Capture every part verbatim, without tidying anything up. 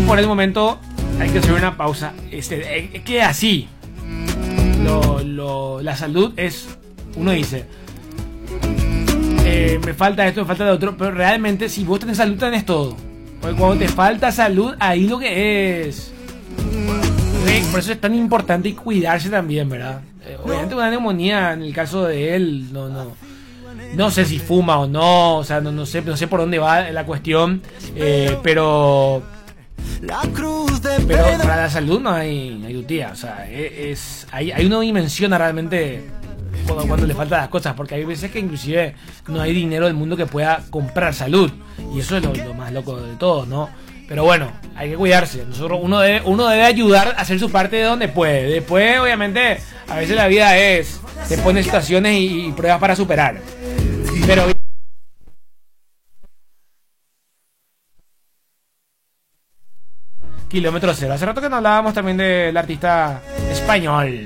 por el momento hay que hacer una pausa. Este, eh, que así. Lo, lo, la salud es, uno dice, eh, me falta esto, me falta lo otro, pero realmente si vos tenés salud tenés todo. Porque cuando te falta salud, ahí lo que es. Por eso es tan importante cuidarse también, ¿verdad? Eh, obviamente una neumonía, en el caso de él, no, no, no sé si fuma o no, o sea, no, no sé, no sé por dónde va la cuestión, eh, pero... Pero para la salud no hay, no hay utía, o sea, es, es hay, hay uno dimensiona realmente cuando, cuando le faltan las cosas, porque hay veces que inclusive no hay dinero del mundo que pueda comprar salud, y eso es lo, lo más loco de todo, ¿no? Pero bueno, hay que cuidarse. Nosotros, uno debe, uno debe ayudar a hacer su parte de donde puede. Después, obviamente, a veces la vida es, te pone situaciones y, y pruebas para superar. Pero kilómetro cero. Hace rato que no hablábamos también del artista español.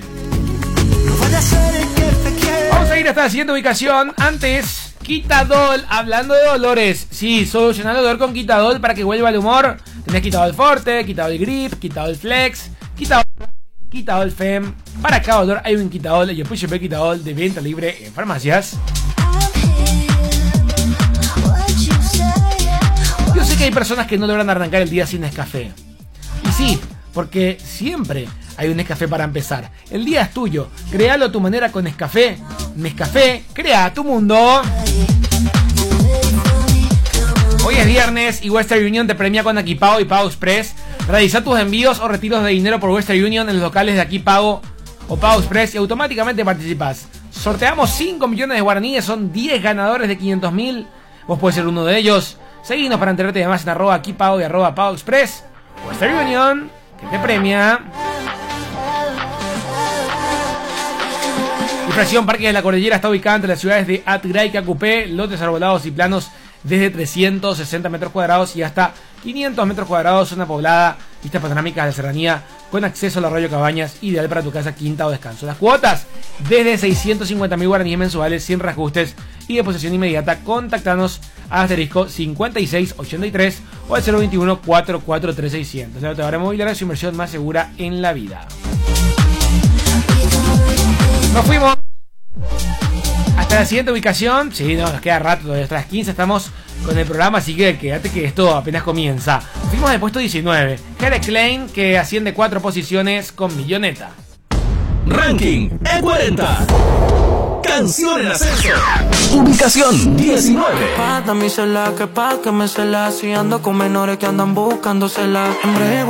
Vamos a ir hasta la siguiente ubicación. Antes, Quitadol, hablando de dolores. Sí, solucionar el dolor con Quitadol para que vuelva el humor. Tenés Quitadol Forte, Quitadol Grip, Quitadol Flex, Quitadol, Quitadol Fem. Para cada dolor hay un Quitadol. Y después llevé Quitadol de venta libre en farmacias. Yo sé que hay personas que no logran arrancar el día sin Nescafé. Y sí, porque siempre hay un Nescafé para empezar. El día es tuyo. Créalo a tu manera con Nescafé. Nescafé, crea tu mundo. Hoy es viernes y Western Union te premia con Akipago y Pago Express. Realiza tus envíos o retiros de dinero por Western Union en los locales de Akipago o Pago Express y automáticamente participas. Sorteamos cinco millones de guaraníes, son diez ganadores de quinientos mil. Vos podés ser uno de ellos. Seguinos para enterarte de más en arroba Akipago y arroba Pago Express. Western Union, que te premia. Infracción Parque de la Cordillera está ubicada entre las ciudades de Atgrá y Cacupé. Lotes arbolados y planos desde trescientos sesenta metros cuadrados y hasta quinientos metros cuadrados. Zona poblada, vistas panorámicas de la serranía con acceso al arroyo Cabañas, ideal para tu casa, quinta o descanso. Las cuotas desde seiscientos cincuenta mil guaraníes mensuales sin reajustes y deposición inmediata. Contactanos a asterisco cincuenta y seis ochenta y tres o al cero veintiuno cuatrocientos cuarenta y tres seiscientos. La Autobarra Mobiliaria, su inversión más segura en la vida. Nos fuimos hasta la siguiente ubicación. Sí, no, nos queda rato, todavía hasta las quince estamos con el programa, así que quédate que esto apenas comienza. Nos fuimos al puesto diecinueve. Helle Klein, que asciende cuatro posiciones con Milloneta. Ranking E cuarenta. Canción en ascenso. Ubicación diecinueve. Pa' mí se la que pa' que me cela. Si ando con menores que andan buscándosela.